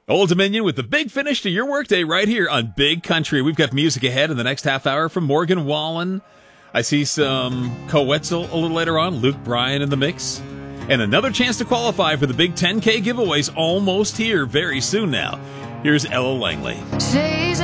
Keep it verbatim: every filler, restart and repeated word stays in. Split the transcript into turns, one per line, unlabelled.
Old Dominion with the big finish to your workday right here on Big Country. We've got music ahead in the next half hour from Morgan Wallen. I see some Coetzel a little later on, Luke Bryan in the mix. And another chance to qualify for the big ten K giveaways almost here very soon now. Here's Ella Langley.